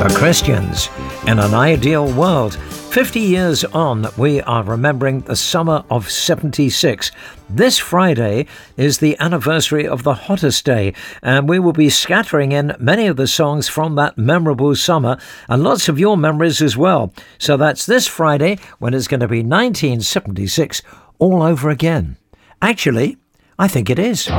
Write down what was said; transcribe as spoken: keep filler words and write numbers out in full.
For Christians, in an ideal world, fifty years on, we are remembering the summer of seventy-six. This Friday is the anniversary of the hottest day, and we will be scattering in many of the songs from that memorable summer, and lots of your memories as well. So that's this Friday, when it's going to be nineteen seventy-six all over again. Actually, I think it is.